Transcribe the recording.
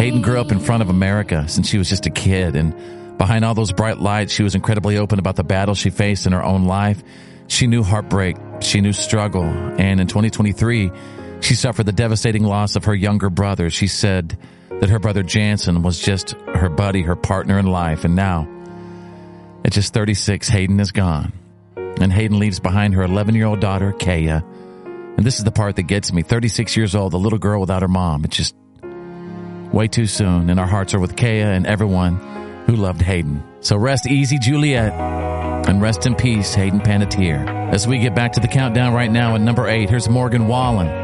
Hayden grew up in front of America since she was just a kid, and behind all those bright lights, she was incredibly open about the battles she faced in her own life. She knew heartbreak, she knew struggle, and in 2023, she suffered the devastating loss of her younger brother. She said that her brother Jansen was just her buddy, her partner in life, and now, at just 36, Hayden is gone. And Hayden leaves behind her 11-year-old daughter, Kaya. And this is the part that gets me. 36 years old, a little girl without her mom. It's just way too soon, and our hearts are with Kaya and everyone who loved Hayden. So rest easy, Juliet, and rest in peace, Hayden Panettiere. As we get back to the countdown right now at number 8, here's Morgan Wallen.